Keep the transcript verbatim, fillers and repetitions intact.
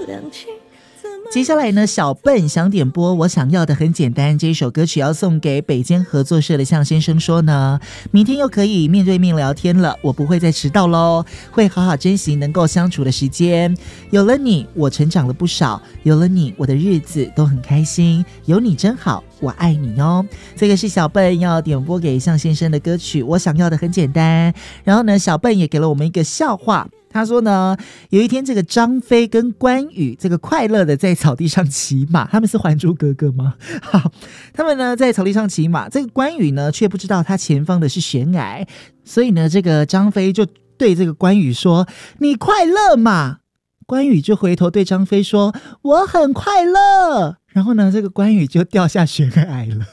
接下来呢，小笨想点播我想要的很简单这一首歌曲，要送给北间合作社的向先生，说呢，明天又可以面对面聊天了，我不会再迟到咯，会好好珍惜能够相处的时间，有了你我成长了不少，有了你我的日子都很开心，有你真好，我爱你哦。这个是小笨要点播给向先生的歌曲，我想要的很简单。然后呢，小笨也给了我们一个笑话，他说呢，有一天这个张飞跟关羽这个快乐的在草地上骑马，他们是还珠格格吗？好，他们呢在草地上骑马，这个关羽呢却不知道他前方的是悬崖，所以呢这个张飞就对这个关羽说，你快乐吗？关羽就回头对张飞说，我很快乐。然后呢这个关羽就掉下悬崖了。